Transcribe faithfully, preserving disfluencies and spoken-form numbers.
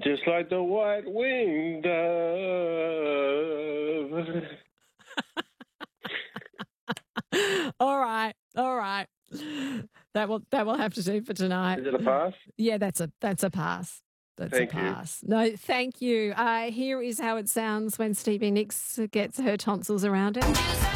Just like the white-winged dove. All right, all right. That will that will have to do for tonight. Is it a pass? Yeah, that's a that's a pass. That's Thank a you. pass. No, thank you. Uh, here is how it sounds when Stevie Nicks gets her tonsils around it.